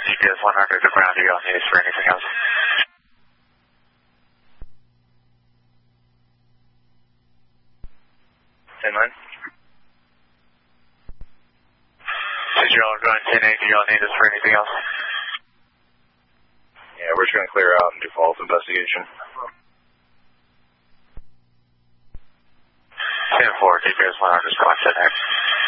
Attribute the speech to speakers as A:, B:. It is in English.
A: GPS 100 to ground. Do y'all need us for anything else?
B: Inland.
A: Did y'all go 10-8? Do y'all need us for anything else?
B: Yeah, we're just going to clear out and do follow-up investigation.
A: 10-4, GPS 100 is going 10-8.